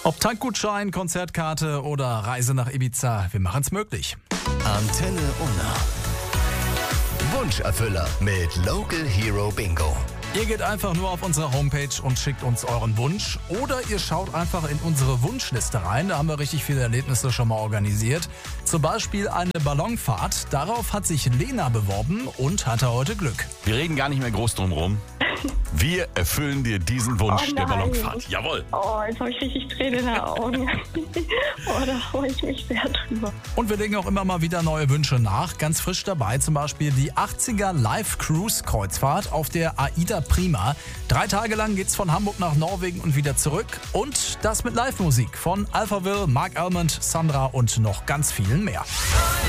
Ob Tankgutschein, Konzertkarte oder Reise nach Ibiza, wir machen's möglich. Antenne Unna. Wunscherfüller mit Local Hero Bingo. Ihr geht einfach nur auf unsere Homepage und schickt uns euren Wunsch. Oder ihr schaut einfach in unsere Wunschliste rein. Da haben wir richtig viele Erlebnisse schon mal organisiert. Zum Beispiel eine Ballonfahrt. Darauf hat sich Lena beworben und hatte heute Glück. Wir reden gar nicht mehr groß drum rum. Wir erfüllen dir diesen Wunsch der Ballonfahrt. Jawohl. Oh, jetzt habe ich richtig Tränen in den Augen. Oh, da freue ich mich sehr drüber. Und wir legen auch immer mal wieder neue Wünsche nach. Ganz frisch dabei zum Beispiel die 80er Live-Cruise-Kreuzfahrt auf der AIDA Prima. 3 Tage lang geht's von Hamburg nach Norwegen und wieder zurück. Und das mit Live-Musik von Alphaville, Mark Almond, Sandra und noch ganz vielen mehr.